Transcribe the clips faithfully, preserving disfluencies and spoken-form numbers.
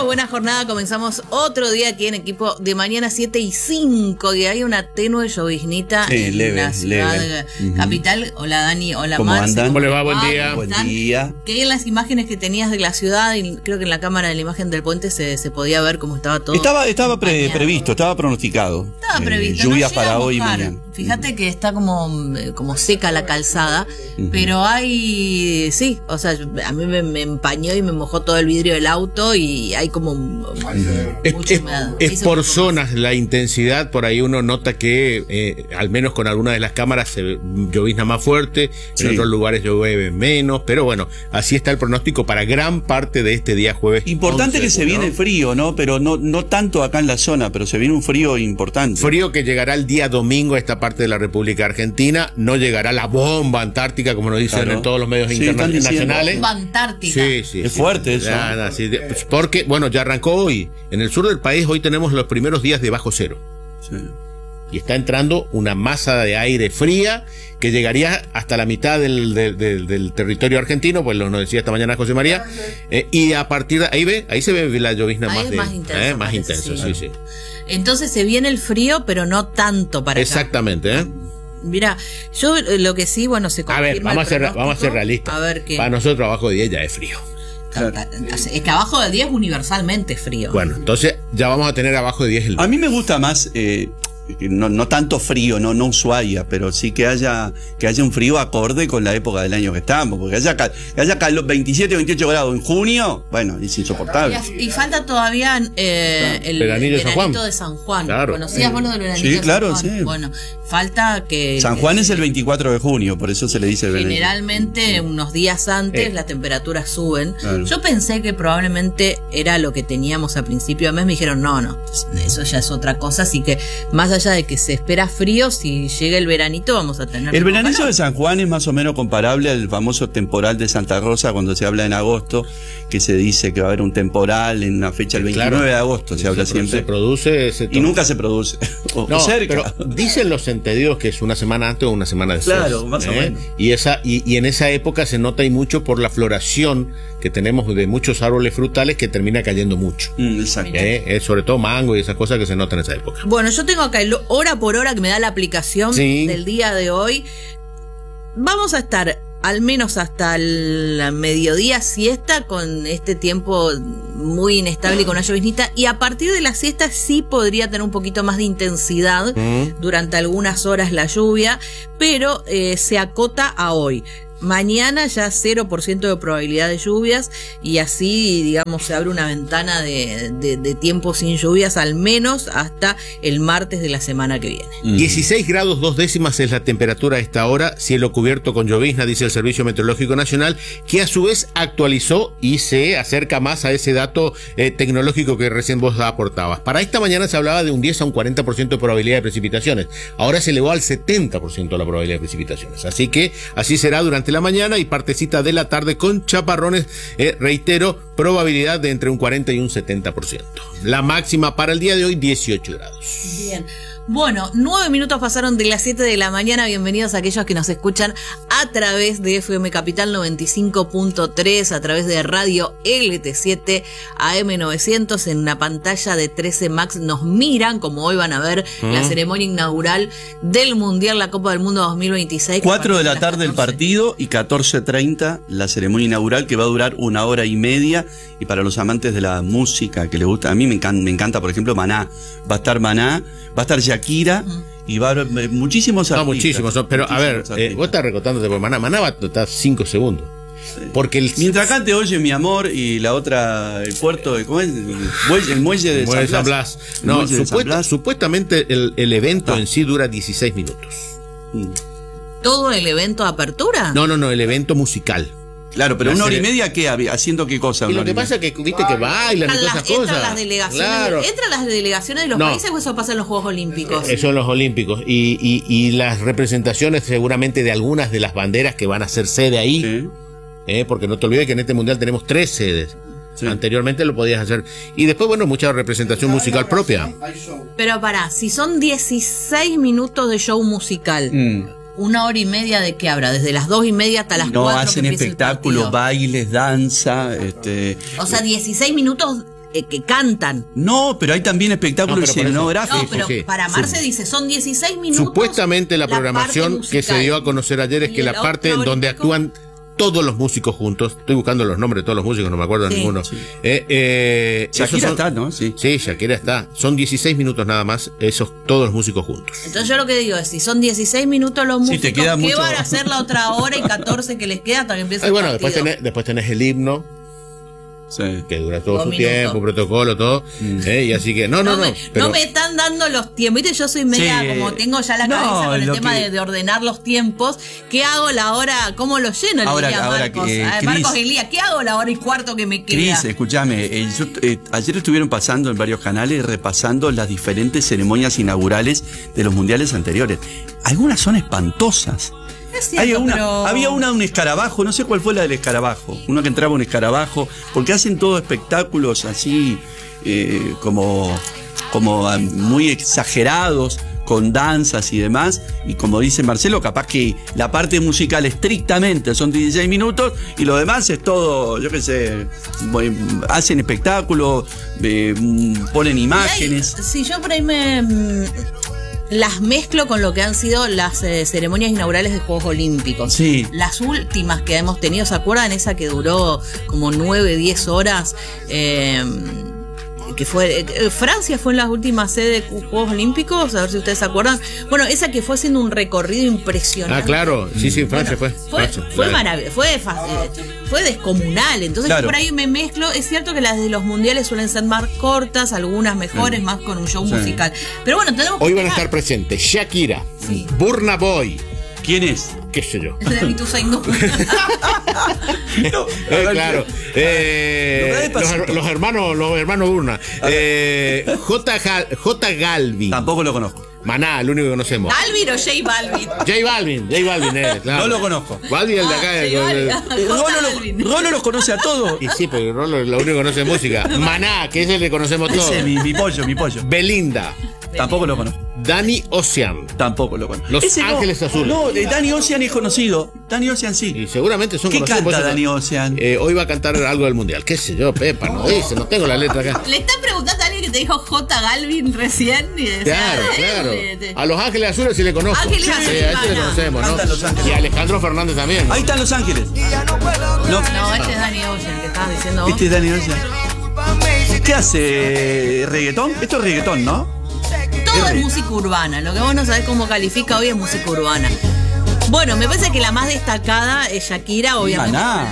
buena jornada. Comenzamos otro día aquí en equipo de mañana siete y cinco y hay una tenue lloviznita sí, en leve, la ciudad leve. capital. Uh-huh. Hola Dani, hola ¿Cómo Marce. andan? ¿Cómo les va? Buen día. Buen día. Que en las imágenes que tenías de la ciudad, y creo que en la cámara de la imagen del puente se, se podía ver cómo estaba todo. Estaba, estaba pre, previsto, estaba pronosticado. Estaba previsto. Eh, lluvias no para hoy y mañana. Fíjate que está como, como seca la calzada, uh-huh. pero hay, sí, o sea, a mí me, me empañó y me mojó todo el vidrio del auto y hay como uh-huh. mucha es, humedad. Es, es por zonas la intensidad, por ahí uno nota que, eh, al menos con algunas de las cámaras, se llovizna más fuerte, sí. En otros lugares llueve menos, pero bueno, así está el pronóstico para gran parte de este día jueves. Importante que se viene frío, ¿no? Pero no, no tanto acá en la zona, pero se viene un frío importante. Frío que llegará el día domingo a esta parte de la República Argentina, no llegará la bomba antártica, como nos dicen claro. en todos los medios sí, internacionales. Bomba antártica. Sí, sí. Es sí, fuerte sí, eso. Ya, sí, porque, bueno, ya arrancó hoy. En el sur del país hoy tenemos los primeros días de bajo cero. Sí. Y está entrando una masa de aire fría que llegaría hasta la mitad del, del, del, del territorio argentino, pues lo nos decía esta mañana José María, eh, y a partir de ahí ve, ahí se ve la llovizna ahí más, es de, más intenso, eh, más parece, intenso, sí, sí, sí. Entonces se viene el frío, pero no tanto para exactamente, acá. ¿eh? Mira, yo lo que sí, bueno, se confirma. A ver, vamos a ser, vamos a ser realistas. A ver qué. Para nosotros abajo de diez ya es frío. Claro. Es que abajo de diez universalmente es frío. Bueno, entonces ya vamos a tener abajo de diez el. A mí me gusta más. Eh, No, no tanto frío, no, no Ushuaia, pero sí que haya que haya un frío acorde con la época del año que estamos, porque haya, que haya calor, veintisiete, veintiocho grados en junio, bueno, es insoportable. Y, y falta todavía eh, claro. el veranito de San Juan. de San Juan. Claro. ¿Conocías vos lo del veranito sí, de claro, San Juan? Sí. Bueno, falta que... San Juan que, es el veinticuatro de junio, por eso se le dice el veranito. Generalmente sí. unos días antes eh. las temperaturas suben. Claro. Yo pensé que probablemente era lo que teníamos a principio de mes, me dijeron no, no, eso ya es otra cosa, así que más allá de que se espera frío, si llega el veranito vamos a tener... El veranito de San Juan es más o menos comparable al famoso temporal de Santa Rosa cuando se habla en agosto, que se dice que va a haber un temporal en una fecha el veintinueve claro. de agosto, se, se habla se, siempre. Se produce... Se y nunca se produce. O, no, o cerca. Pero dicen los entendidos que es una semana antes o una semana después. Claro, más ¿eh? o menos. Y, esa, y, y en esa época se nota y mucho por la floración que tenemos de muchos árboles frutales que termina cayendo mucho. Mm, exacto. ¿Eh? Eh, sobre todo mango y esas cosas que se notan en esa época. Bueno, yo tengo acá el hora por hora que me da la aplicación sí. del día de hoy. Vamos a estar al menos hasta el mediodía siesta con este tiempo muy inestable y con una lloviznita, y a partir de la siesta sí podría tener un poquito más de intensidad mm. durante algunas horas la lluvia, pero eh, se acota a hoy. Mañana ya cero por ciento de probabilidad de lluvias y así, digamos, se abre una ventana de, de, de tiempo sin lluvias al menos hasta el martes de la semana que viene. Mm. dieciséis grados dos décimas es la temperatura a esta hora, cielo cubierto con llovizna, dice el Servicio Meteorológico Nacional, que a su vez actualizó y se acerca más a ese dato eh, tecnológico que recién vos aportabas. Para esta mañana se hablaba de un diez a un cuarenta por ciento de probabilidad de precipitaciones, ahora se elevó al setenta por ciento la probabilidad de precipitaciones, así que así será durante la mañana y partecita de la tarde con chaparrones, eh, reitero, probabilidad de entre un cuarenta y un setenta por ciento. La máxima para el día de hoy, dieciocho grados. Bien. Bueno, nueve minutos pasaron de las siete de la mañana. Bienvenidos a aquellos que nos escuchan a través de F M Capital noventa y cinco punto tres, a través de Radio L T siete A M novecientos, en una pantalla de trece Max. Nos miran, como hoy van a ver, mm. la ceremonia inaugural del Mundial, la Copa del Mundo dos mil veintiséis. cuatro de la tarde el partido y catorce treinta la ceremonia inaugural, que va a durar una hora y media. Y para los amantes de la música que les gusta, a mí me encanta, me encanta por ejemplo, Maná. Va a estar Maná, va a estar Shakira uh-huh. y va a haber muchísimos artistas. No, muchísimos, pero muchísimos a ver, eh, vos estás recotándote por Maná. Maná va a estar cinco segundos. Sí. Porque el... Mientras acá te oye Mi Amor y la otra, el puerto de, ¿cómo es? El muelle, el muelle de muelle San Blas. San Blas. No, supuesta, San Blas. Supuestamente el, el evento ah. en sí dura dieciséis minutos. Mm. ¿Todo el evento de apertura? No, no, no, el evento musical. Claro, pero la una hora y media, ¿qué? ¿Haciendo qué cosa? Y lo que pasa es que viste que bailan y todas esas cosas. Entran las delegaciones, claro. ¿Entran las delegaciones de los no. países o eso pasa en los Juegos Olímpicos? Eso en los Olímpicos. Y, y, y las representaciones seguramente de algunas de las banderas que van a ser sede ahí. Sí. Eh, porque no te olvides que en este mundial tenemos tres sedes. Sí. Anteriormente lo podías hacer. Y después, bueno, mucha representación musical propia. Pero pará, si son dieciséis minutos de show musical... Mm. Una hora y media de qué habrá, desde las dos y media hasta las no, cuatro. No, hacen espectáculos, bailes, danza. Este, o sea, dieciséis minutos eh, que cantan. No, pero hay también espectáculos no, escenográficos. No, pero sí. para Marce Sí. dice, son dieciséis minutos. Supuestamente la programación la que se dio a conocer ayer es ¿Y que la el parte en donde olímpico? actúan todos los músicos juntos, estoy buscando los nombres de todos los músicos, no me acuerdo de Sí. ninguno. Sí. Eh, eh, esos Shakira son- está, ¿no? Sí. Sí, Shakira está. Son dieciséis minutos nada más, esos todos los músicos juntos. Entonces yo lo que digo es, si son dieciséis minutos los Sí, músicos, te queda ¿qué mucho. van a hacer la otra hora y catorce que les queda hasta que empiece Ay, el bueno, partido? después tenés, después tenés el himno, Sí. que dura todo Dos su minutos. tiempo, protocolo, todo. Mm. eh, y así que, no, no, no. me, pero, no me están dando los tiempos. Viste, yo soy media, Sí. como tengo ya la No, cabeza con el lo tema que- de, de ordenar los tiempos. ¿Qué hago la hora? ¿Cómo lo lleno? Le Ahora- diría ahora Marcos. que, A ver, Cris- Marcos Elías, ¿qué hago la hora y cuarto que me queda? Cris, escúchame, eh, yo, eh, ayer estuvieron pasando en varios canales repasando las diferentes ceremonias inaugurales de los mundiales anteriores. Algunas son espantosas. Es cierto, Hay una- pero... Había una de un escarabajo, no sé cuál fue la del escarabajo, uno que entraba un escarabajo, porque hacen todos espectáculos así eh, como, como ah, muy exagerados, con danzas y demás, y como dice Marcelo, capaz que la parte musical estrictamente son dieciséis minutos y lo demás es todo, yo qué sé, bueno, hacen espectáculos, eh, ponen imágenes. Y hay- sí, yo por ahí me... mm, las mezclo con lo que han sido las eh, ceremonias inaugurales de Juegos Olímpicos. Sí. Las últimas que hemos tenido, ¿se acuerdan? Esa que duró como nueve, diez horas. Eh, que fue eh, Francia fue en las últimas sedes de Juegos Olímpicos, a ver si ustedes se acuerdan. Bueno, esa que fue haciendo un recorrido impresionante. Ah, claro, sí, sí, Francia Bueno, fue. Fue, Francia, fue la- maravilloso, fue, fa- eh, fue descomunal. Entonces Claro. yo por ahí me mezclo. Es cierto que las de los mundiales suelen ser más cortas, algunas mejores, más con un show Sí. musical. Pero bueno, tenemos que Hoy van a esperar. estar presentes Shakira, Sí. Burna Boy, ¿Quién es? qué sé yo. De mi Tusa Hindú. No, Eh, claro. Eh, Lo los, despacito. los hermanos, los hermanos Burna. Eh, J. Gal- J. Galvin. Tampoco lo conozco. Maná, el único que conocemos. ¿Balvin o J Balvin? J Balvin, J Balvin, eh, claro. No lo conozco. Balvin, el de acá. Ah, el- J el- Balvin. Eh, Rolo, J lo- Balvin. Rolo los conoce a todos. y sí, porque Rolo lo único que conoce es música. Maná, que ese le conocemos todos. Ese es mi, mi pollo, mi pollo. Belinda, Tampoco lo conozco. Dani Ocean. Tampoco lo conozco. Los Ese no. Ángeles Azules. No, de Dani Ocean es conocido. Dani Ocean sí. Y seguramente son ¿Qué conocidos. canta por eso- Dani Ocean? Eh, hoy va a cantar algo del mundial. ¿Qué sé yo, Pepa? No dice, no tengo la letra acá. Le está preguntando a alguien que te dijo J Galvin recién. Y decía, Claro, eh, claro. de- de- A los Ángeles Azules sí le conozco. Ángeles Sí, Azules, a ese le no. conocemos, ¿no? Cantan Los Ángeles. Y a Alejandro Fernández también. Ahí están Los Ángeles. No, No, este es Dani Ocean, el que estabas diciendo vos. este es Dani Ocean. ¿Qué hace? ¿Reggaetón? Esto es reggaetón, ¿no? Todo es música urbana. Lo que vos no sabés cómo califica hoy es música urbana. Bueno, me parece que la más destacada es Shakira, obviamente. Maná.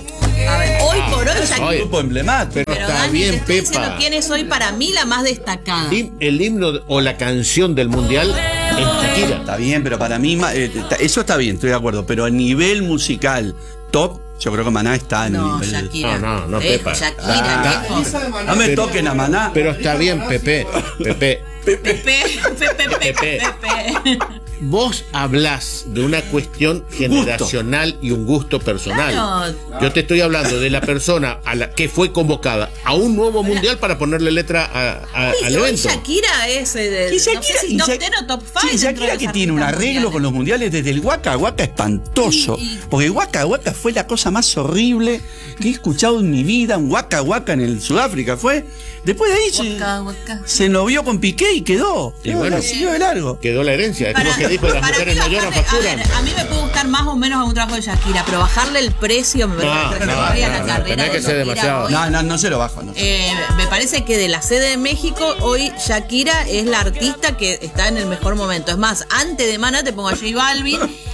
A ver, hoy por hoy Ah, Shakira. oye. Grupo emblemático. Pero Pero está Dani, bien, te estoy Pepa. diciendo quién es hoy para mí la más destacada. Him- El himno o la canción del mundial es Shakira. Está bien, pero para mí, ma- eh, está- eso está bien, estoy de acuerdo. Pero a nivel musical, top, yo creo que Maná está en No, nivel. Shakira. No, no, no, Eh, Pepa. Shakira, Ah, lejos. No me Pero- toquen a Maná. Pero está bien, Pepe. Pepe. Pepe, Pepe, Pepe, Pepe. Pepe. Vos hablás de una cuestión generacional y un gusto personal. Claro. Yo te estoy hablando de la persona a la que fue convocada a un nuevo mundial para ponerle letra a- a- Hoy- al hoy evento. Shakira es eh, de, Y no sé Shakira, si y top Shak- diez o top cinco. sí, Shakira que tiene un arreglo con los mundiales desde el Waka Waka espantoso. Y- y- Porque Waka Waka fue la cosa más horrible que he escuchado en mi vida. Un Waka Waka en el Sudáfrica fue. Después de ahí se, Waka Waka. se novió con Piqué y quedó. Y bueno. la siguió de largo. Quedó la herencia. Es como que dijo, las para mujeres mí no lloran, bajarle- a facturan. ver, a mí me puede gustar más o menos algún trabajo de Shakira, pero bajarle el precio me parece No, que no, todavía no, la no, carrera tenés de que ser Shakira demasiado. hoy. No, no, no se lo bajo. No. Eh, me parece que de la sede de México, hoy Shakira es la artista que está en el mejor momento. Es más, antes de Maná te pongo a J Balvin.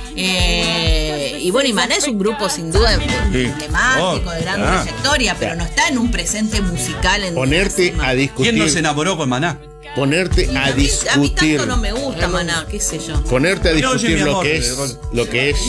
Eh, y bueno, y Maná es un grupo sin duda emblemático, de gran Ah. trayectoria, pero no está en un presente musical en Ponerte a discutir. ¿Quién no se enamoró con Maná? Ponerte Y a a, mí, a mí discutir. tanto no me gusta Maná, qué sé yo. Ponerte a No, oye, discutir mi lo amor, que eh, es Rol. lo que es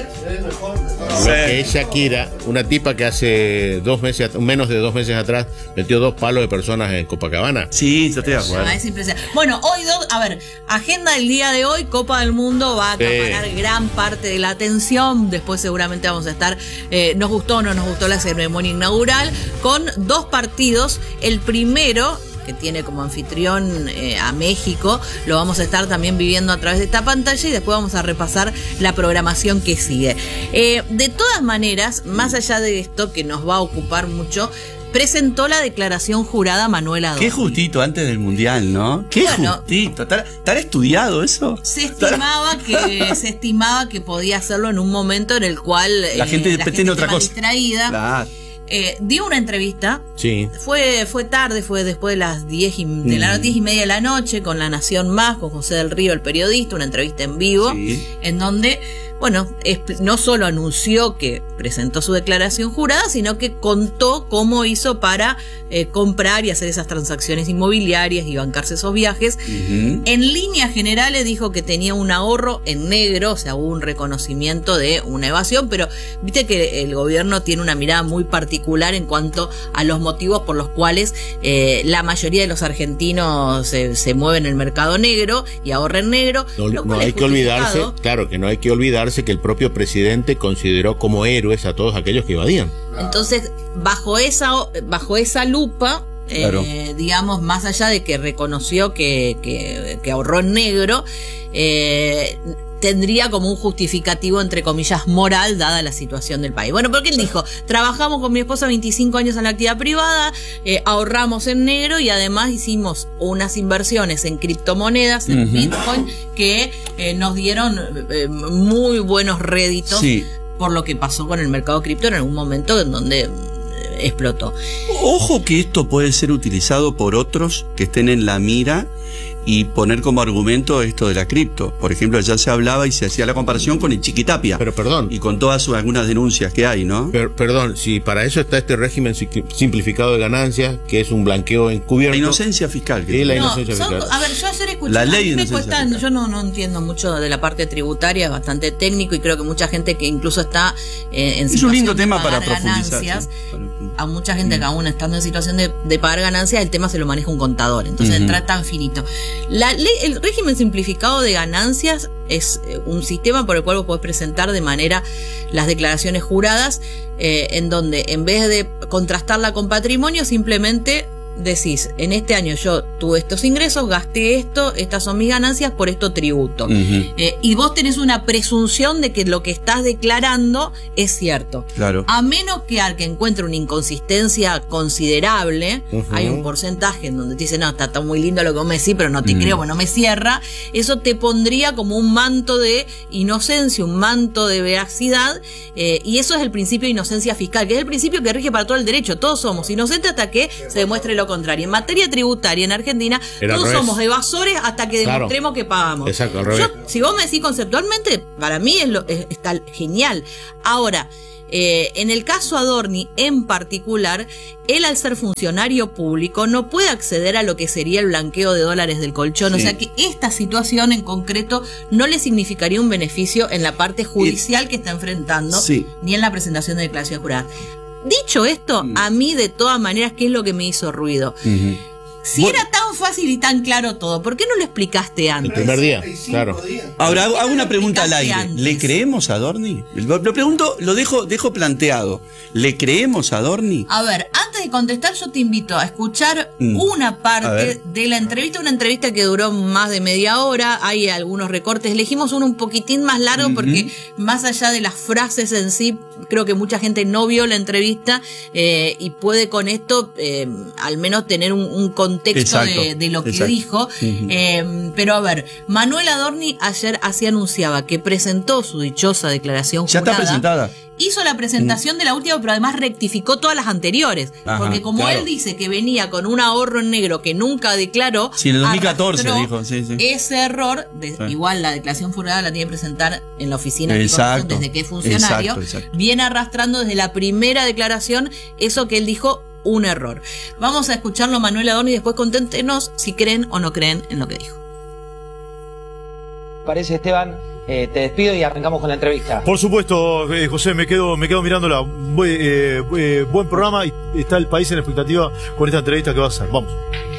lo que es Shakira, una tipa que hace dos meses, menos de dos meses atrás metió dos palos de personas en Copacabana. Sí, yo estoy de acuerdo. No, es impresionante. Bueno, hoy, dos, a ver, agenda del día de hoy, Copa del Mundo va a acaparar Sí. gran parte de la atención. Después seguramente vamos a estar, eh, nos gustó o no nos gustó la ceremonia inaugural, con dos partidos. El primero, que tiene como anfitrión eh, a México, lo vamos a estar también viviendo a través de esta pantalla y después vamos a repasar la programación que sigue. Eh, de todas maneras, más allá de esto que nos va a ocupar mucho, presentó la declaración jurada Manuel Adorni. Qué justito antes del Mundial, ¿no? Qué bueno, justito. ¿Estará estudiado eso? Se estimaba que se estimaba que podía hacerlo en un momento en el cual la gente, eh, la gente tiene otra cosa distraída. Claro. Eh, dio una entrevista. Sí. Fue, fue tarde, fue después de las diez y, de las diez y media de la noche, con La Nación Más, con José del Río, el periodista, una entrevista en vivo, sí. en donde, bueno, no solo anunció que presentó su declaración jurada, sino que contó cómo hizo para eh, comprar y hacer esas transacciones inmobiliarias y bancarse esos viajes. Uh-huh. En líneas generales dijo que tenía un ahorro en negro, o sea, hubo un reconocimiento de una evasión, pero viste que el gobierno tiene una mirada muy particular en cuanto a los motivos por los cuales eh, la mayoría de los argentinos se, se mueven en el mercado negro y ahorran negro. No, no hay que olvidarse, claro que no hay que olvidarse que el propio presidente consideró como héroes a todos aquellos que evadían. Entonces, bajo esa, bajo esa lupa, claro. eh, digamos, más allá de que reconoció que, que, que ahorró en negro, eh, tendría como un justificativo, entre comillas, moral, dada la situación del país. Bueno, porque él dijo, trabajamos con mi esposa veinticinco años en la actividad privada, eh, ahorramos en negro y además hicimos unas inversiones en criptomonedas, en uh-huh. Bitcoin, que eh, nos dieron eh, muy buenos réditos, sí. por lo que pasó con el mercado cripto en algún momento en donde eh, explotó. Ojo que esto puede ser utilizado por otros que estén en la mira y poner como argumento esto de la cripto. Por ejemplo, ya se hablaba y se hacía la comparación con el Chiquitapia. Pero perdón. Y con todas sus, algunas denuncias que hay, ¿no? Per, perdón, si para eso está este régimen simplificado de ganancias, que es un blanqueo encubierto. La inocencia fiscal. Que y la no, inocencia son, fiscal. A ver, yo ayer escuché. La ley de me inocencia cuesta, fiscal. Yo no, no entiendo mucho de la parte tributaria, es bastante técnico y creo que mucha gente que incluso está eh, en es situación un lindo de tema pagar para profundizar. Ganancias, ¿sí? A mucha gente mm. que aún estando en situación de, de pagar ganancias, el tema se lo maneja un contador. Entonces uh-huh. entra tan finito. La ley, el régimen simplificado de ganancias es un sistema por el cual vos podés presentar de manera las declaraciones juradas, eh, en donde en vez de contrastarla con patrimonio, simplemente decís, en este año yo tuve estos ingresos, gasté esto, estas son mis ganancias, por esto tributo. Uh-huh. Eh, y vos tenés una presunción de que lo que estás declarando es cierto. Claro. A menos que al que encuentre una inconsistencia considerable, uh-huh. hay un porcentaje en donde te dice, no, está, está muy lindo lo que vos me decís, pero no te uh-huh. creo, bueno, no me cierra. Eso te pondría como un manto de inocencia, un manto de veracidad, eh, y eso es el principio de inocencia fiscal, que es el principio que rige para todo el derecho. Todos somos inocentes hasta que se demuestre lo contrario. En materia tributaria en Argentina, Era todos somos evasores hasta que demostremos claro. que pagamos. Exacto, al revés. Yo, si vos me decís conceptualmente, para mí es lo, es, está genial. Ahora, eh, en el caso Adorni en particular, él al ser funcionario público no puede acceder a lo que sería el blanqueo de dólares del colchón. Sí. O sea que esta situación en concreto no le significaría un beneficio en la parte judicial que está enfrentando, sí. ni en la presentación de declaración jurada. Dicho esto, mm. a mí de todas maneras, ¿qué es lo que me hizo ruido? Uh-huh. Si bueno, era tan fácil y tan claro todo, ¿por qué no lo explicaste antes? El primer día, claro. Ahora, hago, hago una pregunta al aire. Antes? ¿Le creemos a Adorni? Lo, lo pregunto, lo dejo, dejo planteado. ¿Le creemos a Adorni? A ver, antes de contestar, yo te invito a escuchar mm. una parte de la entrevista, una entrevista que duró más de media hora. Hay algunos recortes. Elegimos uno un poquitín más largo uh-huh. porque más allá de las frases en sí, creo que mucha gente no vio la entrevista eh, y puede con esto eh, al menos tener un, un contexto de, de lo que exacto. dijo. Uh-huh. Eh, pero a ver, Manuel Adorni ayer así anunciaba que presentó su dichosa declaración jurada. Ya está presentada. Hizo la presentación mm. de la última, pero además rectificó todas las anteriores. Ajá, porque como claro. él dice que venía con un ahorro en negro que nunca declaró, sí, en el dos mil catorce dijo, sí, sí. ese error, de, sí. igual la declaración jurada la tiene que presentar en la oficina exacto, desde que es funcionario, exacto, exacto. viene arrastrando desde la primera declaración eso que él dijo, un error. Vamos a escucharlo Manuel Adorni y después conténtenos si creen o no creen en lo que dijo. Parece, Esteban, eh, te despido y arrancamos con la entrevista. Por supuesto, eh, José, me quedo me quedo mirándola. Buen, eh, eh, buen programa y está el país en expectativa con esta entrevista que va a hacer. Vamos.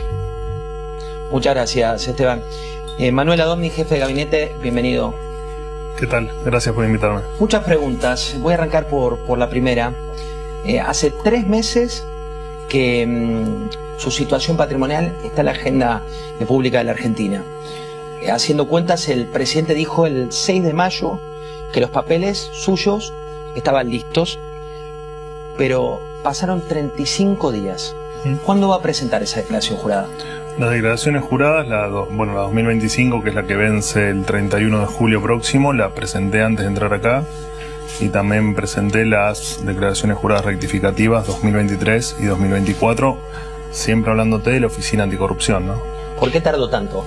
Muchas gracias, Esteban. Eh, Manuel Adorni, jefe de gabinete, bienvenido. ¿Qué tal? Gracias por invitarme. Muchas preguntas. Voy a arrancar por, por la primera. Eh, hace tres meses que mmm, su situación patrimonial está en la agenda pública de la Argentina. Eh, haciendo cuentas, el presidente dijo el seis de mayo que los papeles suyos estaban listos, pero pasaron treinta y cinco días. ¿Cuándo va a presentar esa declaración jurada? Las declaraciones juradas, la, do, bueno, la dos mil veinticinco, que es la que vence el treinta y uno de julio próximo, la presenté antes de entrar acá. Y también presenté las declaraciones juradas rectificativas dos mil veintitrés y dos mil veinticuatro, siempre hablándote de la Oficina Anticorrupción, ¿no? ¿Por qué tardó tanto?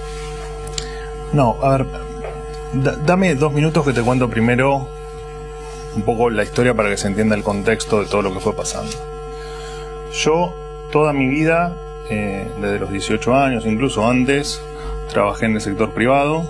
No, a ver, da, dame dos minutos que te cuento primero un poco la historia para que se entienda el contexto de todo lo que fue pasando. Yo, toda mi vida, eh, desde los dieciocho años, incluso antes, trabajé en el sector privado.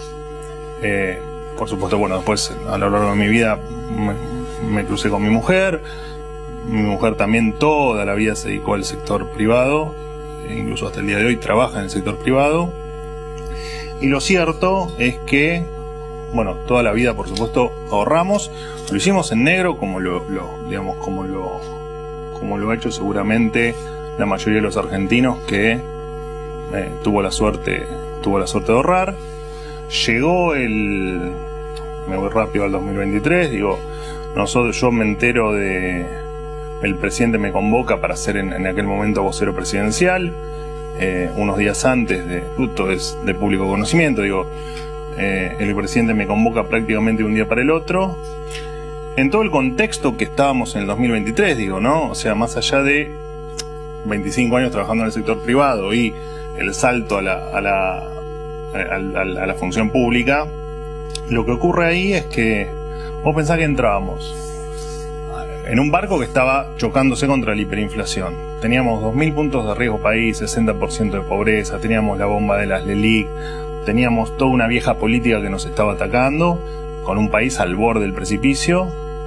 Eh, por supuesto, bueno, después a lo largo de mi vida me, me crucé con mi mujer. Mi mujer también toda la vida se dedicó al sector privado, e incluso hasta el día de hoy trabaja en el sector privado. Y lo cierto es que, bueno, toda la vida, por supuesto, ahorramos. Lo hicimos en negro, como lo, lo digamos, como lo, como lo ha hecho seguramente la mayoría de los argentinos que eh, tuvo la suerte, tuvo la suerte de ahorrar. Llegó el, me voy rápido al dos mil veintitrés, digo, nosotros, yo me entero de, el presidente me convoca para ser en, en aquel momento vocero presidencial, eh, unos días antes de, esto es de público conocimiento, digo, eh, el presidente me convoca prácticamente de un día para el otro, en todo el contexto que estábamos en el dos mil veintitrés, digo, ¿no? O sea, más allá de veinticinco años trabajando en el sector privado y el salto a la, a la A la, a la función pública, lo que ocurre ahí es que vos pensás que entrábamos en un barco que estaba chocándose contra la hiperinflación. Teníamos dos mil puntos de riesgo país, sesenta por ciento de pobreza, teníamos la bomba de las LELIC, teníamos toda una vieja política que nos estaba atacando, con un país al borde del precipicio,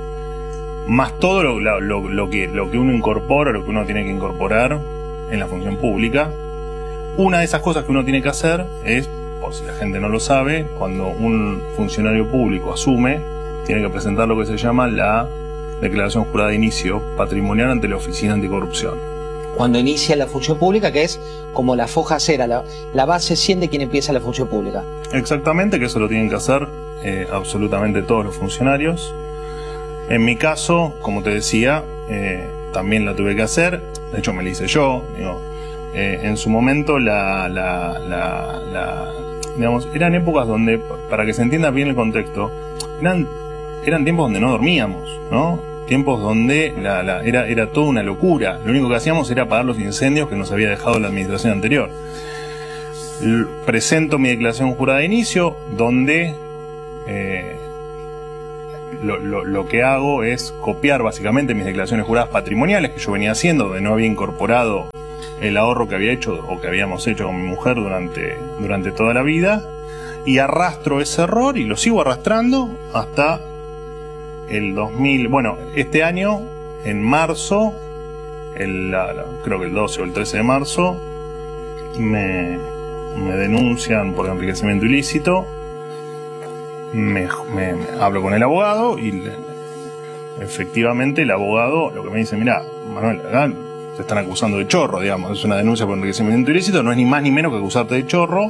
más todo lo, lo, lo, que, lo que uno incorpora, lo que uno tiene que incorporar en la función pública. Una de esas cosas que uno tiene que hacer es, por si la gente no lo sabe, cuando un funcionario público asume, tiene que presentar lo que se llama la declaración jurada de inicio patrimonial ante la Oficina Anticorrupción. Cuando inicia la función pública, que es como la foja cera, la, la base cien de quien empieza la función pública. Exactamente, que eso lo tienen que hacer eh, absolutamente todos los funcionarios. En mi caso, como te decía, eh, también la tuve que hacer, de hecho me la hice yo, digo, eh, en su momento la, la, la, la digamos, eran épocas donde, para que se entienda bien el contexto, eran, eran tiempos donde no dormíamos, ¿no? Tiempos donde la, la, era, era toda una locura. Lo único que hacíamos era apagar los incendios que nos había dejado la administración anterior. L- presento mi declaración jurada de inicio, donde eh, lo, lo, lo que hago es copiar básicamente mis declaraciones juradas patrimoniales que yo venía haciendo, donde no había incorporado el ahorro que había hecho o que habíamos hecho con mi mujer durante, durante toda la vida, y arrastro ese error y lo sigo arrastrando hasta el dos mil, bueno, este año, en marzo, el, la, la, creo que el doce o el trece de marzo, me, me denuncian por enriquecimiento ilícito, me, me, me hablo con el abogado y le, efectivamente el abogado lo que me dice, mira, Manuel, acá te están acusando de chorro, digamos, es una denuncia por enriquecimiento ilícito, no es ni más ni menos que acusarte de chorro.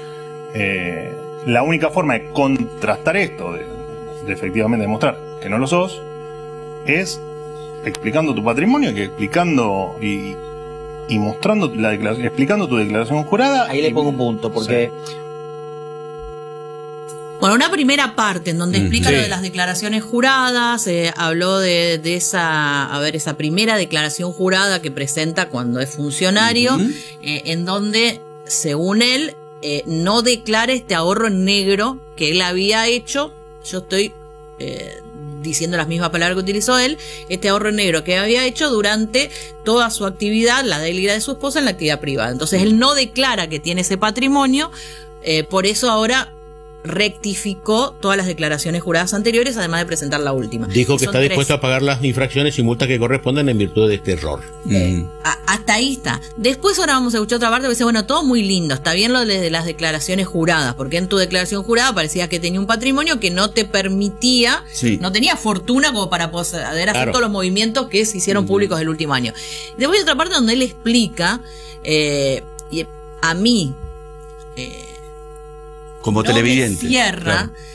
Eh, la única forma de contrastar esto, de, de efectivamente demostrar que no lo sos, es explicando tu patrimonio, que explicando y, y mostrando la declaración, explicando tu declaración jurada. Ahí le pongo un punto, porque sí. Bueno, una primera parte en donde explica sí. lo de las declaraciones juradas, eh, habló de, de esa, a ver, esa primera declaración jurada que presenta cuando es funcionario, uh-huh. eh, en donde, según él, eh, no declara este ahorro en negro que él había hecho. Yo estoy eh, diciendo las mismas palabras que utilizó él, este ahorro en negro que había hecho durante toda su actividad, la de él y la de su esposa, en la actividad privada. Entonces él no declara que tiene ese patrimonio, eh, por eso ahora rectificó todas las declaraciones juradas anteriores, además de presentar la última. Dijo que está tres. dispuesto a pagar las infracciones y multas que corresponden en virtud de este error. Eh, mm. a, hasta ahí está. Después ahora vamos a escuchar otra parte que dice, bueno, todo muy lindo, está bien lo de las declaraciones juradas, porque en tu declaración jurada parecía que tenía un patrimonio que no te permitía, sí. no tenía fortuna como para poder hacer claro. todos los movimientos que se hicieron mm. públicos el último año. Después hay otra parte donde él explica, eh, y a mí, eh, como no televidente. Me cierra, claro.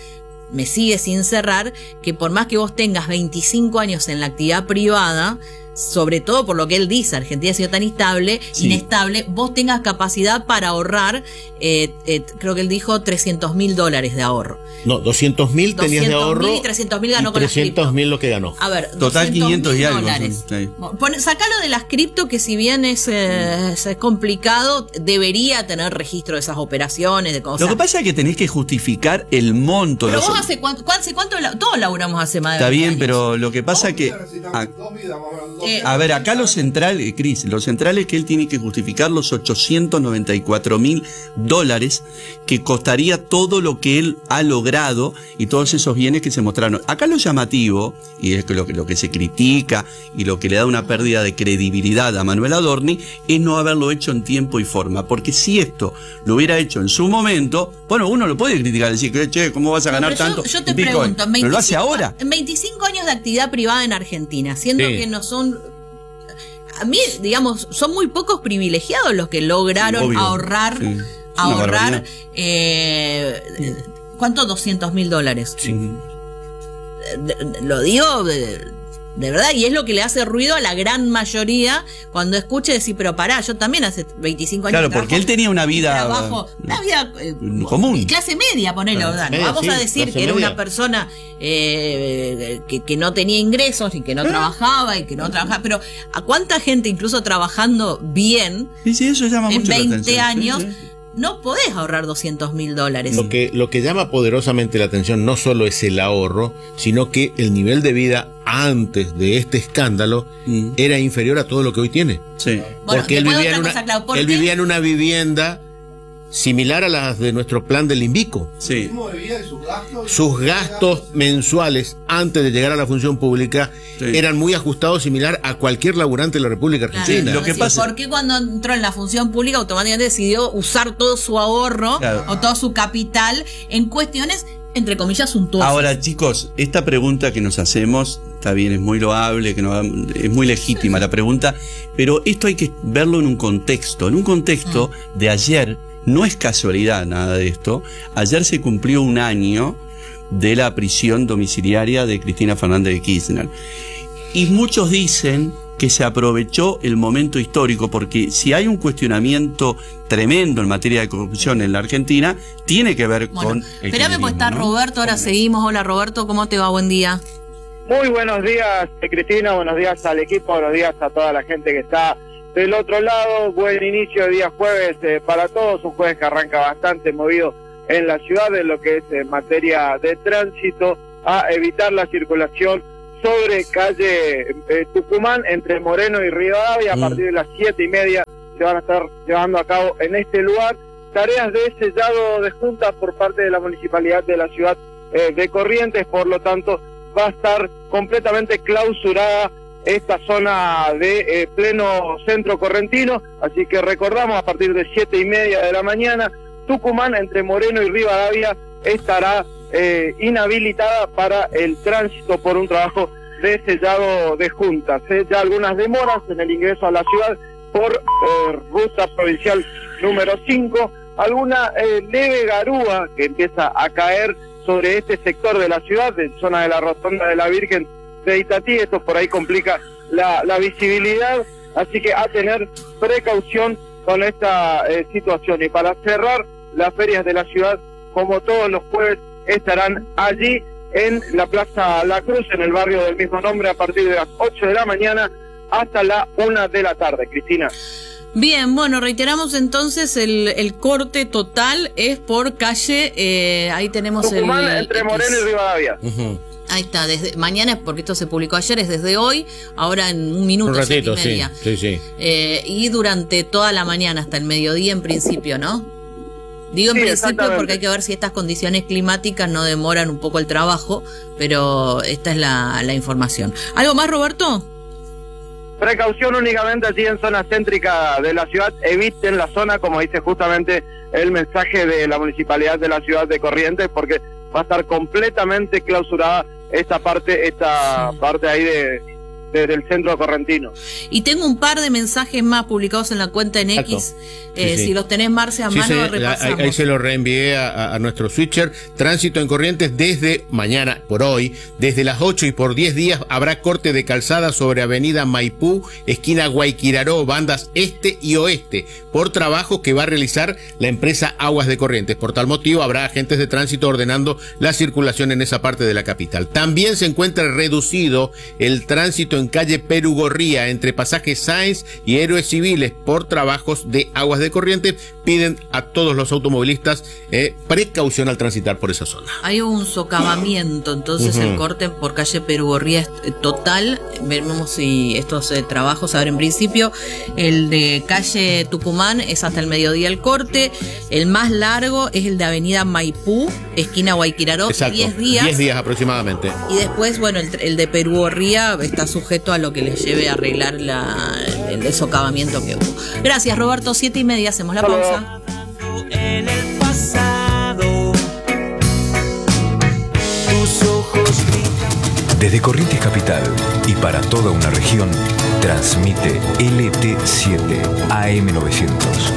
me sigue sin cerrar, que por más que vos tengas veinticinco años en la actividad privada, sobre todo por lo que él dice, Argentina ha sido tan inestable, sí. inestable, vos tengas capacidad para ahorrar, eh, eh, creo que él dijo trescientos mil dólares de ahorro. No, doscientos mil tenías de ahorro. Y trescientos mil ganó con las cripto. trescientos mil lo que ganó. A ver, total quinientos y algo. Dólares. Sí. Pon, sacalo de las cripto, que si bien es, eh, es complicado, debería tener registro de esas operaciones. De cosas. Lo que pasa es que tenés que justificar el monto. Pero los... vos hace cuánto, hace cuánto, todos laburamos hace más de Está bien, años. pero lo que pasa es que... A, eh, a ver, acá lo central, eh, Cris, lo central es que él tiene que justificar los ochocientos noventa y cuatro mil dólares que costaría todo lo que él ha logrado y todos esos bienes que se mostraron. Acá lo llamativo, y es lo que, lo que se critica y lo que le da una pérdida de credibilidad a Manuel Adorni, es no haberlo hecho en tiempo y forma. Porque si esto lo hubiera hecho en su momento, bueno, uno lo puede criticar, decir que, che, ¿cómo vas a ganar no, tanto? Yo, yo te en Bitcoin? pregunto, en veinticinco, pero lo hace ahora. En veinticinco años de actividad privada en Argentina, siendo sí. que no son... A mí, digamos, son muy pocos privilegiados los que lograron Obvio. ahorrar, sí. ahorrar, eh, ¿cuánto? doscientos mil dólares. Sí. Lo digo de, de verdad, y es lo que le hace ruido a la gran mayoría cuando escuche decir, pero pará, yo también hace veinticinco años. Claro, porque él tenía una vida trabajo, una vida eh, común. Clase media, ponelo. Claro. Media, Vamos sí, a decir que era media. Una persona eh, que, que no tenía ingresos y que no ¿Eh? trabajaba y que no trabajaba. Pero ¿a cuánta gente, incluso trabajando bien, sí, sí, eso llama en mucho veinte la años, sí, sí. no podés ahorrar doscientos mil dólares? Lo que, lo que llama poderosamente la atención no solo es el ahorro, sino que el nivel de vida antes de este escándalo mm. era inferior a todo lo que hoy tiene. Sí. Bueno, porque él vivía, en una, cosa, claro, él vivía en una vivienda similar a las de nuestro plan del Invico. Sí. Sus gastos mensuales antes de llegar a la función pública sí. eran muy ajustados, similar a cualquier laburante de la República Argentina. Claro, lo que decir, pasa... ¿por qué cuando entró en la función pública automáticamente decidió usar todo su ahorro claro. o todo su capital en cuestiones, entre comillas, suntuosas? Ahora, chicos, esta pregunta que nos hacemos, está bien, es muy loable, que no, es muy legítima la pregunta, pero esto hay que verlo en un contexto, en un contexto mm. de ayer. No es casualidad nada de esto. Ayer se cumplió un año de la prisión domiciliaria de Cristina Fernández de Kirchner. Y muchos dicen que se aprovechó el momento histórico, porque si hay un cuestionamiento tremendo en materia de corrupción en la Argentina, tiene que ver bueno, con... Espérame, pues está ¿no? Roberto, ahora seguimos. Hola Roberto, ¿cómo te va? Buen día. Muy buenos días, Cristina, buenos días al equipo, buenos días a toda la gente que está del otro lado. Buen inicio de día jueves eh, para todos, un jueves que arranca bastante movido en la ciudad en lo que es en materia de tránsito, a evitar la circulación sobre calle eh, Tucumán entre Moreno y Rivadavia. Mm. A partir de las siete y media se van a estar llevando a cabo en este lugar tareas de sellado de juntas por parte de la municipalidad de la ciudad eh, de Corrientes, por lo tanto va a estar completamente clausurada esta zona de eh, pleno centro correntino, así que recordamos, a partir de siete y media de la mañana, Tucumán entre Moreno y Rivadavia estará eh, inhabilitada para el tránsito por un trabajo de sellado de juntas. ¿eh? Ya algunas demoras en el ingreso a la ciudad por eh, ruta provincial número cinco, alguna eh, leve garúa que empieza a caer sobre este sector de la ciudad, en zona de la Rotonda de la Virgen de Itatí. Esto por ahí complica la, la visibilidad, así que a tener precaución con esta eh, situación. Y para cerrar, las ferias de la ciudad, como todos los jueves, estarán allí en la Plaza La Cruz, en el barrio del mismo nombre, a partir de las ocho de la mañana hasta la una de la tarde. Cristina. Bien, bueno, reiteramos entonces el, el corte total es por calle, eh, ahí tenemos Tucumán, el... entre Moreno y Rivadavia. Uh-huh. Ahí está, desde mañana, porque esto se publicó ayer, es desde hoy, ahora en un minuto, un ratito, siete y media. Sí, sí, sí. Eh, y durante toda la mañana hasta el mediodía en principio, ¿no? Digo en sí, principio porque hay que ver si estas condiciones climáticas no demoran un poco el trabajo, pero esta es la, la información. ¿Algo más, Roberto? Precaución únicamente allí en zona céntrica de la ciudad, eviten la zona, como dice justamente el mensaje de la municipalidad de la ciudad de Corrientes, porque va a estar completamente clausurada esta parte, esta sí. parte ahí de, desde el centro correntino. Y tengo un par de mensajes más publicados en la cuenta en X. Eh, sí, sí. Si los tenés, Marce, a sí, mano, se, repasamos. Ahí, ahí se lo reenvié a, a nuestro switcher. Tránsito en Corrientes desde mañana, por hoy, desde las ocho y por diez días habrá corte de calzada sobre avenida Maipú, esquina Guayquiraró, bandas este y oeste, por trabajo que va a realizar la empresa Aguas de Corrientes. Por tal motivo habrá agentes de tránsito ordenando la circulación en esa parte de la capital. También se encuentra reducido el tránsito en calle Perugorría entre pasaje Sáenz y Héroes Civiles por trabajos de Aguas de Corrientes. Piden a todos los automovilistas eh, precaución al transitar por esa zona. Hay un socavamiento, entonces uh-huh. el corte por calle Perugorría es total. Veremos si estos eh, trabajos, a ver, en principio el de calle Tucumán es hasta el mediodía el corte. El más largo es el de avenida Maipú, esquina Guayquiraró, diez días. diez días aproximadamente. Y después, bueno, el, el de Perugorría está sujeto a lo que les lleve a arreglar la, el desocavamiento que hubo. Gracias, Roberto. Siete y media, hacemos la pausa. En el pasado, tus ojos gritan. Desde Corrientes Capital y para toda una región, transmite L T siete A M novecientos.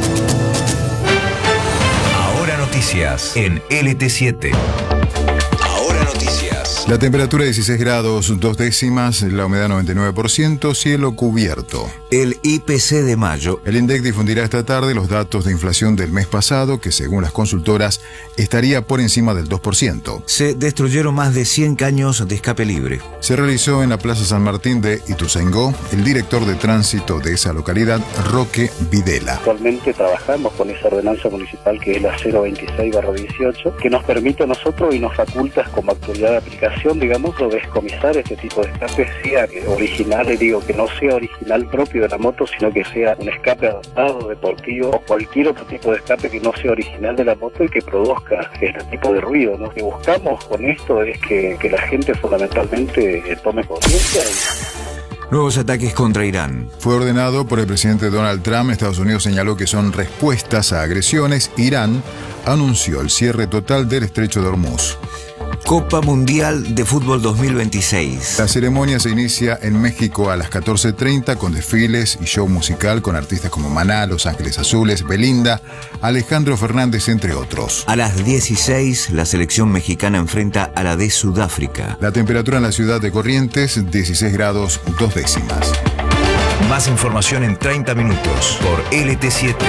Ahora noticias en L T siete. Ahora noticias. La temperatura dieciséis grados, dos décimas, la humedad noventa y nueve por ciento, cielo cubierto. El I P C de mayo. El INDEC difundirá esta tarde los datos de inflación del mes pasado, que según las consultoras estaría por encima del dos por ciento. Se destruyeron más de cien caños de escape libre. Se realizó en la Plaza San Martín de Ituzaingó el director de tránsito de esa localidad, Roque Videla. Actualmente trabajamos con esa ordenanza municipal que es la cero veintiséis barra dieciocho, que nos permite a nosotros y nos faculta como autoridad de aplicación, digamos, de descomisar este tipo de escapes, sea original, digo, que no sea original propio de la moto, sino que sea un escape adaptado, deportivo, o cualquier otro tipo de escape que no sea original de la moto y que produzca este tipo de ruido, ¿no? Lo que buscamos con esto es que, que la gente fundamentalmente tome conciencia y... Nuevos ataques contra Irán. Fue ordenado por el presidente Donald Trump. Estados Unidos señaló que son respuestas a agresiones. Irán anunció el cierre total del estrecho de Hormuz. Copa Mundial de Fútbol dos mil veintiséis. La ceremonia se inicia en México a las catorce treinta con desfiles y show musical con artistas como Maná, Los Ángeles Azules, Belinda, Alejandro Fernández, entre otros. A las dieciséis, la selección mexicana enfrenta a la de Sudáfrica. La temperatura en la ciudad de Corrientes, dieciséis grados, dos décimas. Más información en treinta minutos por L T siete.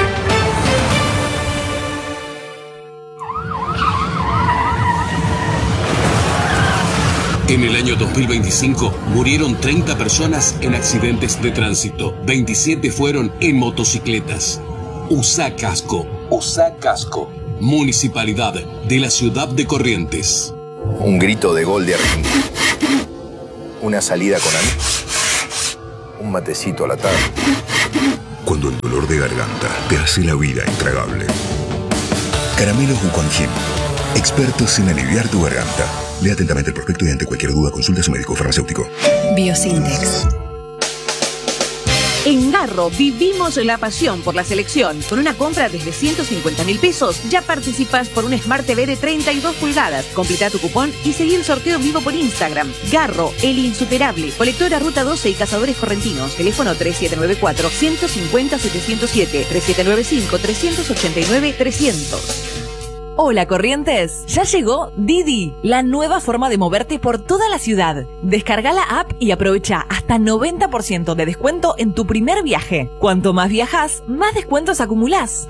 En el año dos mil veinticinco murieron treinta personas en accidentes de tránsito. veintisiete fueron en motocicletas. Usa casco. Usa casco. Municipalidad de la ciudad de Corrientes. Un grito de gol de Argentina. Una salida con amigos. Un matecito a la tarde. Cuando el dolor de garganta te hace la vida intragable. Caramelos Bucongen. Expertos en aliviar tu garganta. Lea atentamente el prospecto y ante cualquier duda consulta a su médico farmacéutico. Biosintex. En Garro vivimos la pasión por la selección. Con una compra desde ciento cincuenta mil pesos ya participas por un Smart T V de treinta y dos pulgadas. Completa tu cupón y seguí el sorteo en vivo por Instagram. Garro, el insuperable. Colectora Ruta doce y Cazadores Correntinos. Teléfono tres siete nueve cuatro, uno cinco cero, siete cero siete, tres siete nueve cinco, tres ocho nueve, trescientos. Hola Corrientes, ya llegó Didi, la nueva forma de moverte por toda la ciudad. Descarga la app y aprovecha hasta noventa por ciento de descuento en tu primer viaje. Cuanto más viajas, más descuentos acumulás.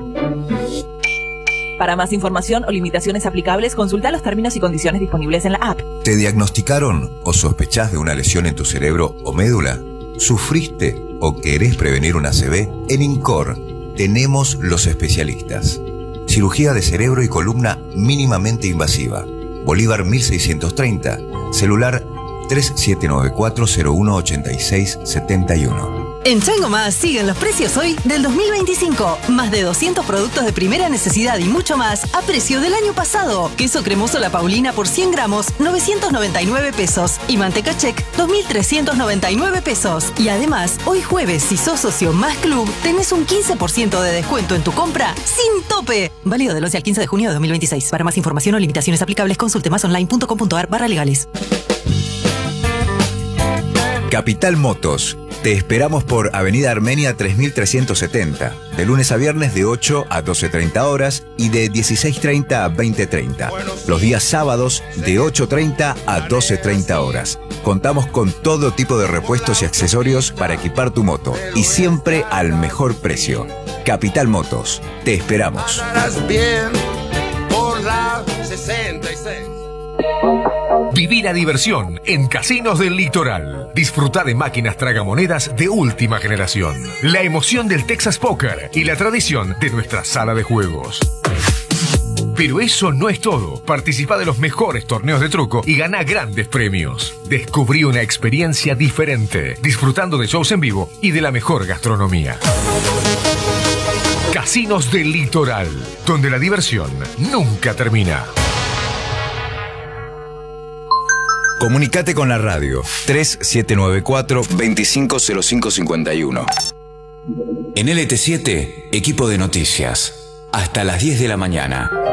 Para más información o limitaciones aplicables, consulta los términos y condiciones disponibles en la app. ¿Te diagnosticaron o sospechás de una lesión en tu cerebro o médula? ¿Sufriste o querés prevenir una A C V? En INCOR tenemos los especialistas. Cirugía de cerebro y columna mínimamente invasiva. Bolívar mil seiscientos treinta. Celular tres siete nueve cuatro, cero uno ocho seis siete uno. En Chango Más siguen los precios hoy del dos mil veinticinco. Más de doscientos productos de primera necesidad y mucho más a precio del año pasado. Queso cremoso La Paulina por cien gramos, novecientos noventa y nueve pesos. Y manteca Check, dos mil trescientos noventa y nueve pesos. Y además, hoy jueves, si sos socio Más Club, tenés un quince por ciento de descuento en tu compra sin tope. Válido del once al quince de junio de dos mil veintiséis. Para más información o limitaciones aplicables, consulte más online punto com punto a r barra legales. Capital Motos. Te esperamos por Avenida Armenia tres mil trescientos setenta, de lunes a viernes de ocho a doce treinta horas y de dieciséis treinta a veinte treinta. Los días sábados de ocho treinta a doce treinta horas. Contamos con todo tipo de repuestos y accesorios para equipar tu moto y siempre al mejor precio. Capital Motos. Te esperamos. Bien por la sesenta y seis. Viví la diversión en Casinos del Litoral. Disfruta de máquinas tragamonedas de última generación, la emoción del Texas Poker y la tradición de nuestra sala de juegos. Pero eso no es todo. Participa de los mejores torneos de truco y gana grandes premios. Descubrí una experiencia diferente, disfrutando de shows en vivo y de la mejor gastronomía. Casinos del Litoral, donde la diversión nunca termina. Comunicate con la radio tres siete nueve cuatro, dos cinco cero cinco cinco uno. En L T siete, equipo de noticias. Hasta las diez de la mañana.